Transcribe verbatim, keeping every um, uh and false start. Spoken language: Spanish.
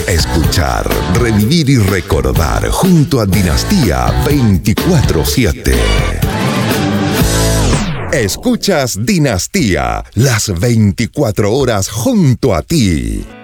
Escuchar, revivir y recordar junto a Dinastía veinticuatro siete. Escuchas Dinastía, las veinticuatro horas junto a ti.